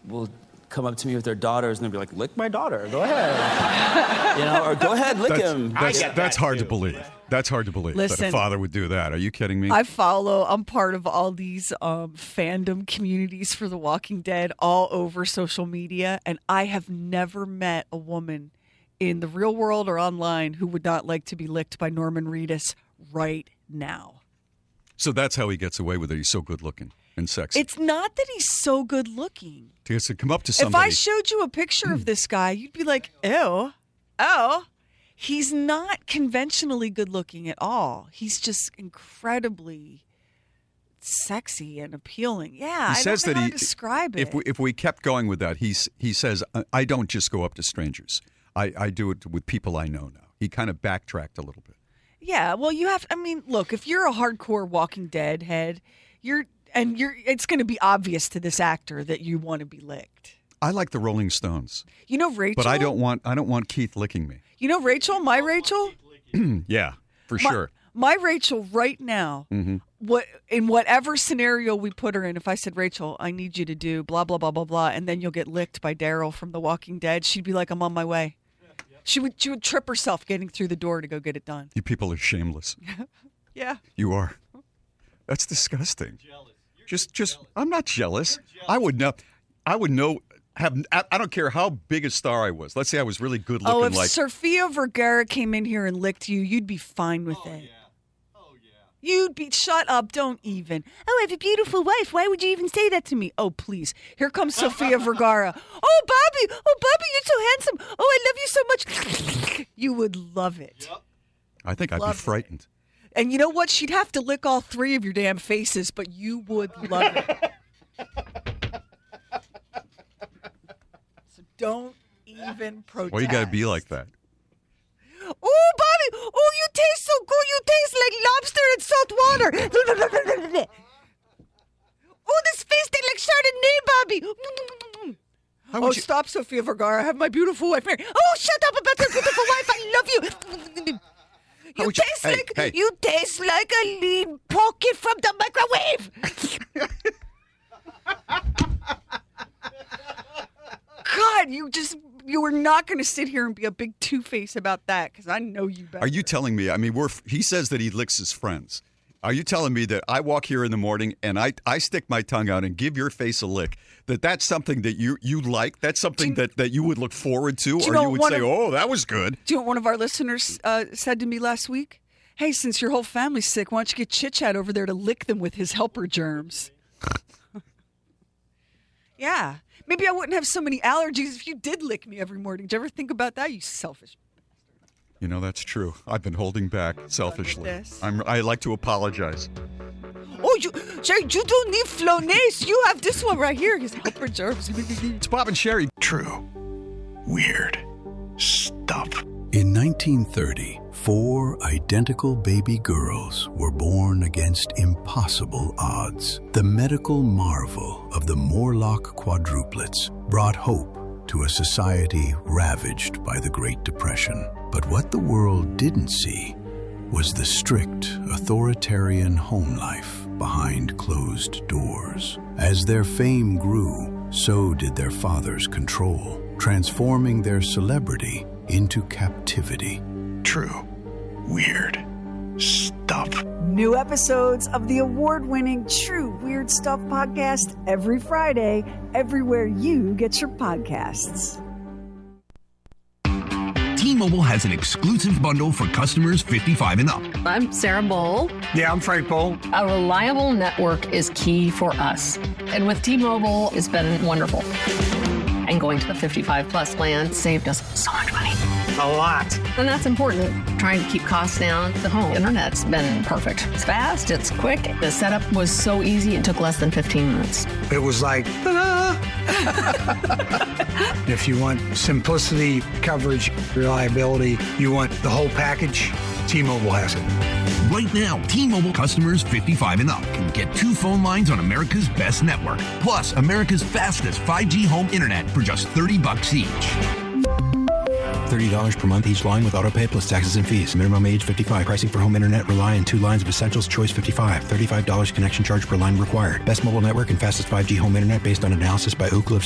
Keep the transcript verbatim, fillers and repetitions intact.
will come up to me with their daughters and they'll be like, lick my daughter, go ahead. You know, or go ahead, lick that's, him. That's, that that's hard too. to believe. That's hard to believe Listen, that a father would do that. Are you kidding me? I follow, I'm part of all these um, fandom communities for The Walking Dead all over social media, and I have never met a woman in the real world or online who would not like to be licked by Norman Reedus right now. So that's how he gets away with it. He's so good looking and sexy. It's not that he's so good looking. He has to come up to somebody. If I showed you a picture of this guy, you'd be like, ew, oh. He's not conventionally good looking at all. He's just incredibly sexy and appealing. Yeah, he I says don't know that how he, to describe it. If we, if we kept going with that, he's, he says, I don't just go up to strangers. I, I do it with people I know now. He kind of backtracked a little bit. Yeah, well, you have, I mean, look, if you're a hardcore Walking Dead head, you're, and you're, it's going to be obvious to this actor that you want to be licked. I like the Rolling Stones. You know Rachel? But I don't want, I don't want Keith licking me. You know Rachel, my Rachel? Yeah, for my, sure. My Rachel right now, mm-hmm. what in whatever scenario we put her in, if I said, Rachel, I need you to do blah, blah, blah, blah, blah, and then you'll get licked by Daryl from The Walking Dead, she'd be like, I'm on my way. Yeah, yeah. She would she would trip herself getting through the door to go get it done. You people are shameless. Yeah. You are. That's disgusting. Jealous. Just, just, jealous. I'm not jealous. jealous. I would know, I would know. Have, I don't care how big a star I was. Let's say I was really good looking. Oh, if like Sofia Vergara came in here and licked you, you'd be fine with oh, it. Yeah. Oh, yeah. You'd be, shut up, don't even. Oh, I have a beautiful wife. Why would you even say that to me? Oh, please. Here comes Sofia Vergara. Oh, Bobby. Oh, Bobby, you're so handsome. Oh, I love you so much. You would love it. Yep. I think I'd love be frightened. It. And you know what? She'd have to lick all three of your damn faces, but you would love it. Don't even protest. Well, you got to be like that. Oh, Bobby! Oh, you taste so good. You taste like lobster in salt water. Oh, this face tastes like Chardonnay, Bobby. How Oh, would you- stop, Sofia Vergara. I have my beautiful wife, Mary. Oh, shut up about your beautiful wife. I love you. You would you- taste hey, like hey. you taste like a lean pocket from the microwave. God, you just, you were not going to sit here and be a big two-face about that, because I know you better. Are you telling me, I mean, we're, he says that he licks his friends. Are you telling me that I walk here in the morning and I, I stick my tongue out and give your face a lick, that that's something that you, you like? That's something you, that, that you would look forward to? you Or know, you would say, of, oh, that was good? Do you know what one of our listeners uh, said to me last week? Hey, since your whole family's sick, why don't you get Chit-Chat over there to lick them with his helper germs? Yeah. Maybe I wouldn't have so many allergies if you did lick me every morning. Did you ever think about that, you selfish? You know, that's true. I've been holding back selfishly. This. I'm, I like to apologize. Oh, you, Jerry, you don't need Flonase. You have this one right here. His helper germs. It's Bob and Sherry. True. Weird. Stuff. In nineteen thirty, four identical baby girls were born against impossible odds. The medical marvel of the Morlock quadruplets brought hope to a society ravaged by the Great Depression. But what the world didn't see was the strict, authoritarian home life behind closed doors. As their fame grew, so did their father's control, transforming their celebrity into captivity. True. Weird. Stuff. New episodes of the award-winning True Weird Stuff podcast every Friday, everywhere you get your podcasts. T-Mobile has an exclusive bundle for customers fifty-five and up. I'm Sarah Bowl. Yeah, I'm Frank Bowl. A reliable network is key for us. And with T-Mobile, it's been wonderful. And going to the fifty-five plus plan saved us so much money. A lot. And that's important. Trying to keep costs down. The home internet's been perfect. It's fast, it's quick. The setup was so easy, it took less than fifteen minutes. It was like, ta-da! If you want simplicity, coverage, reliability, you want the whole package, T-Mobile has it. Right now, T-Mobile customers fifty-five and up can get two phone lines on America's best network, plus America's fastest five G home internet for just thirty bucks each. thirty dollars per month each line with autopay plus taxes and fees. Minimum age fifty-five. Pricing for home internet rely on two lines of Essentials Choice fifty-five. thirty-five dollars connection charge per line required. Best mobile network and fastest five G home internet based on analysis by Ookla of